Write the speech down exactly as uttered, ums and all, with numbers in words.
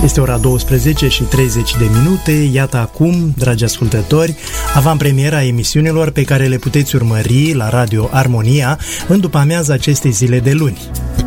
Este ora douăsprezece și treizeci de minute, iată acum, dragi ascultători, avantpremiera emisiunilor pe care le puteți urmări la Radio Armonia în după-amiaza acestei zile de luni.